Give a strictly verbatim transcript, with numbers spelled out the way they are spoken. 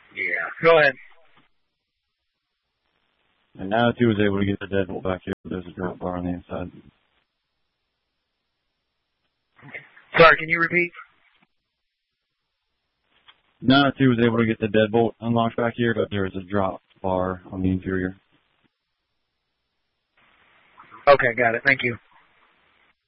Yeah. Go ahead. And now two was able to get the deadbolt back here, but there's a drop bar on the inside. Sorry, can you repeat? Now two was able to get the deadbolt unlocked back here, but there is a drop bar on the interior. Okay, got it. Thank you.